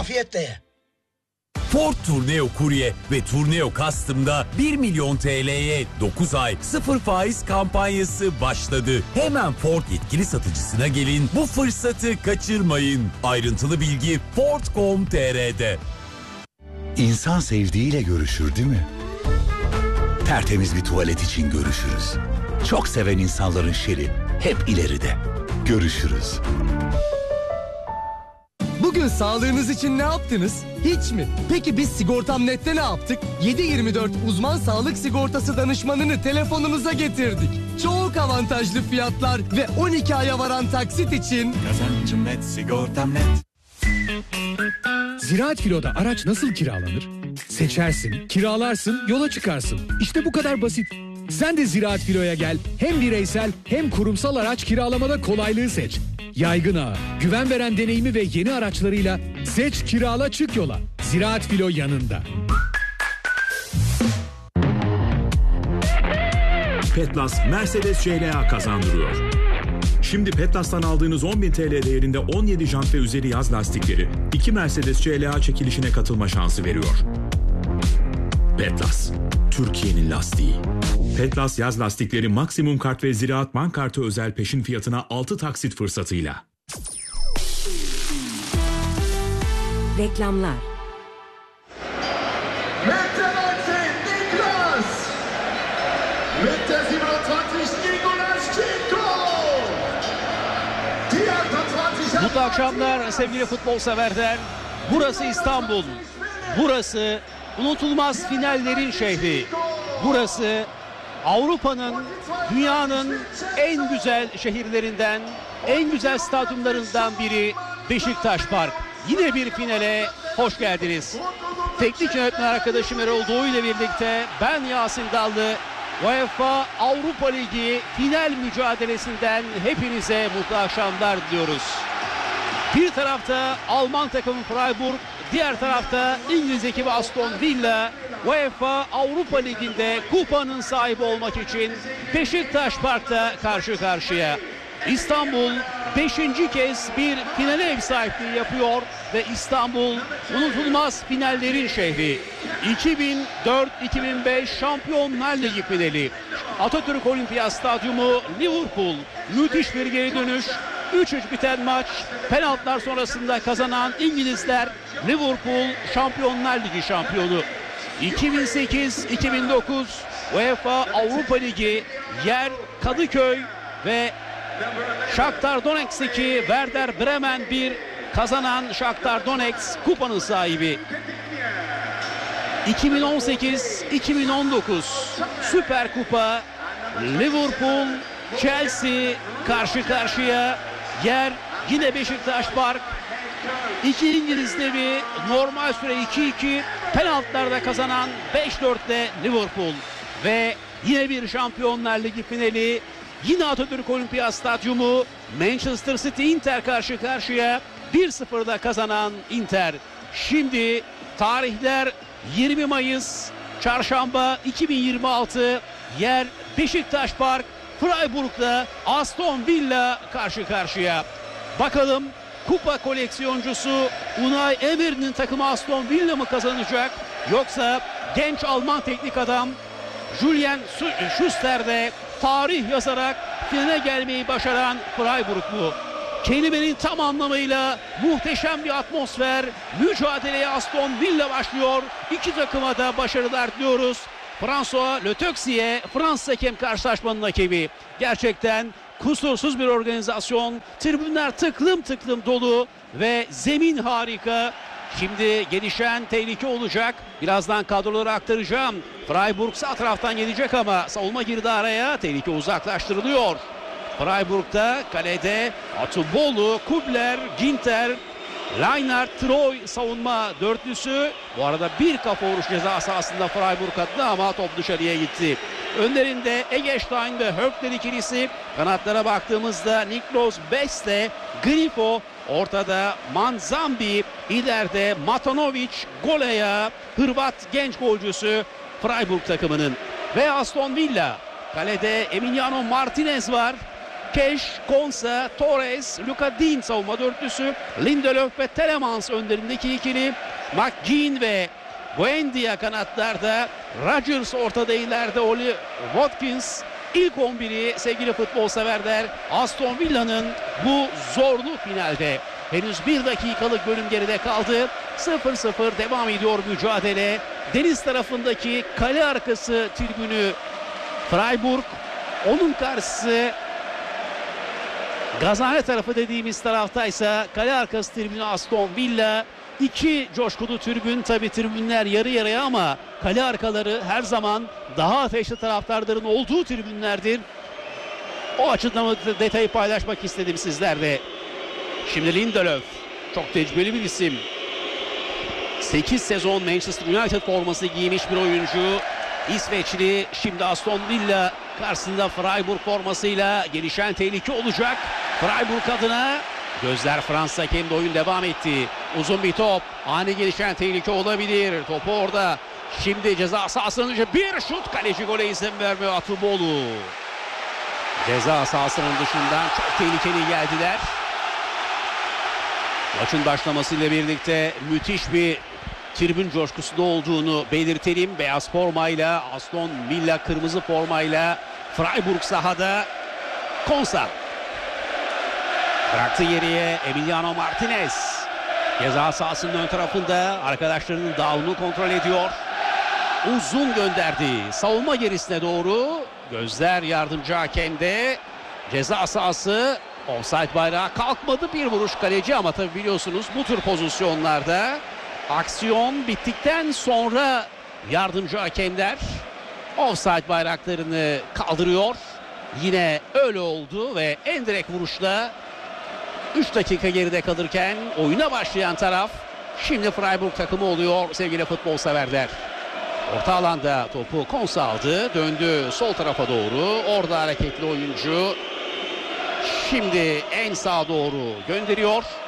afiyetle ye. Ford Tourneo Courier ve Tourneo Custom'da 1 milyon TL'ye 9 ay 0 faiz kampanyası başladı. Hemen Ford yetkili satıcısına gelin, bu fırsatı kaçırmayın. Ayrıntılı bilgi Ford.com.tr'de. İnsan sevdiğiyle görüşür değil mi? Tertemiz bir tuvalet için görüşürüz. Çok seven insanların şeri hep ileride. Görüşürüz. Bugün sağlığınız için ne yaptınız? Hiç mi? Peki biz Sigortam.net'te ne yaptık? 7/24 uzman sağlık sigortası danışmanını telefonunuza getirdik. Çok avantajlı fiyatlar ve 12 aya varan taksit için... Kazancım net, sigortam net. Ziraat Filo'da araç nasıl kiralanır? Seçersin, kiralarsın, yola çıkarsın. İşte bu kadar basit. Sen de Ziraat Filo'ya gel. Hem bireysel hem kurumsal araç kiralamada kolaylığı seç. Yaygın ağı, güven veren deneyimi ve yeni araçlarıyla seç, kirala, çık yola. Ziraat Filo yanında. Petlas Mercedes CLA kazandırıyor. Şimdi Petlas'tan aldığınız 10.000 TL değerinde 17 jant ve üzeri yaz lastikleri 2 Mercedes CLA çekilişine katılma şansı veriyor. Petlas, Türkiye'nin lastiği. Petlas yaz lastikleri maksimum kart ve Ziraat Bank kartı özel peşin fiyatına 6 taksit fırsatıyla. Reklamlar. Mutlu akşamlar sevgili futbol severler. Burası İstanbul. Burası unutulmaz finallerin şehri. Burası Avrupa'nın, dünyanın en güzel şehirlerinden, en güzel stadyumlarından biri Beşiktaş Park. Yine bir finale hoş geldiniz. Teknik yönetmen arkadaşım Erol Doğu ile birlikte ben Yasin Dallı. UEFA Avrupa Ligi final mücadelesinden hepinize mutlu akşamlar diliyoruz. Bir tarafta Alman takımı Freiburg, diğer tarafta İngiliz ekibi Aston Villa, UEFA Avrupa Ligi'nde kupanın sahibi olmak için Beşiktaş Park'ta karşı karşıya. İstanbul 5. kez bir finale ev sahipliği yapıyor ve İstanbul unutulmaz finallerin şehri. 2004-2005 Şampiyonlar Ligi finali. Atatürk Olimpiyat Stadyumu Liverpool. Müthiş bir geri dönüş. 3-3 biten maç, penaltılar sonrasında kazanan İngilizler Liverpool Şampiyonlar Ligi şampiyonu. 2008-2009 UEFA Avrupa Ligi, yer Kadıköy ve Shakhtar Donetsk'teki Werder Bremen 1, kazanan Shakhtar Donetsk kupanın sahibi. 2018-2019 Süper Kupa, Liverpool Chelsea karşı karşıya, yer yine Beşiktaş Park. İki İngiliz devi, normal süre 2-2, penaltılarda kazanan 5-4'le Liverpool ve yine bir Şampiyonlar Ligi finali. Yine Atatürk Olimpiyat Stadyumu, Manchester City Inter karşı karşıya, 1-0'da kazanan Inter. Şimdi tarihler 20 Mayıs Çarşamba 2026, yer Beşiktaş Park. Freiburg'da Aston Villa karşı karşıya. Bakalım kupa koleksiyoncusu Unai Emery'nin takımı Aston Villa mı kazanacak, yoksa genç Alman teknik adam Julian Schuster'de tarih yazarak finale gelmeyi başaran Freiburg mu? Kelimenin tam anlamıyla muhteşem bir atmosfer. Mücadeleye Aston Villa başlıyor. İki takıma da başarılar diliyoruz. François Le Texier, Fransız hakem karşılaşmanın hakemi. Gerçekten kusursuz bir organizasyon. Tribünler tıklım tıklım dolu ve zemin harika. Şimdi gelişen tehlike olacak. Birazdan kadroları aktaracağım. Freiburg sağ taraftan gelecek ama savunma girdi araya. Tehlike uzaklaştırılıyor. Freiburg'da kalede Atubolu, Kubler, Ginter, Leinart, Troy savunma dörtlüsü. Bu arada bir kafa vuruş ceza sahasında Freiburg adına ama top dışarıya gitti. Önlerinde Eggestein ve Höfler ikilisi. Kanatlara baktığımızda Niklos Beste, Grifo, ortada Manzambi, ileride Matanovic, Goleya, Hırvat genç golcüsü Freiburg takımının. Ve Aston Villa, kalede Emiliano Martinez var. Keş, Konsa, Torres, Luka Dean savunma dörtlüsü. Lindelöf ve Telemans önlerindeki ikili. McGinn ve Buendia kanatlarda. Rodgers ortada ileride. Oli Watkins. İlk 11'i sevgili futbol severler. Aston Villa'nın bu zorlu finalde. Henüz 1 dakikalık bölüm geride kaldı. 0-0 devam ediyor mücadele. Deniz tarafındaki kale arkası tribünü Freiburg. Onun karşısı Gazane tarafı dediğimiz taraftaysa kale arkası tribünü Aston Villa. İki coşkulu tribün, tabi tribünler yarı yarıya ama kale arkaları her zaman daha ateşli taraftarların olduğu tribünlerdir. O açıdan detayı paylaşmak istedim sizlerle. Şimdi Lindelöf çok tecrübeli bir isim. 8 sezon Manchester United forması giymiş bir oyuncu. İsveçli şimdi Aston Villa karşısında Freiburg formasıyla gelişen tehlike olacak. Freiburg adına gözler Fransa hakemde, oyun devam etti. Uzun bir top, ani gelişen tehlike olabilir. Topu orada. Şimdi ceza sahasının dışı bir şut, kaleci gole izin vermiyor Atuboğlu. Ceza sahasının dışından çok tehlikeli geldiler. Maçın başlamasıyla birlikte müthiş bir tribün coşkusu da olduğunu belirtelim. Beyaz formayla Aston Villa kırmızı formayla Freiburg sahada. Konsa bıraktı geriye Emiliano Martinez. Ceza sahasının ön tarafında arkadaşlarının dağılımını kontrol ediyor. Uzun gönderdi savunma gerisine doğru. Gözler yardımcı hakemde. Ceza sahası, offside bayrağı kalkmadı, bir vuruş kaleci ama tabi biliyorsunuz bu tür pozisyonlarda aksiyon bittikten sonra yardımcı hakemler offside bayraklarını kaldırıyor. Yine öyle oldu ve en direkt vuruşla 3 dakika geride kalırken oyuna başlayan taraf şimdi Freiburg takımı oluyor sevgili futbol severler. Orta alanda topu Konsa aldı, döndü sol tarafa doğru, orada hareketli oyuncu şimdi en sağa doğru gönderiyor.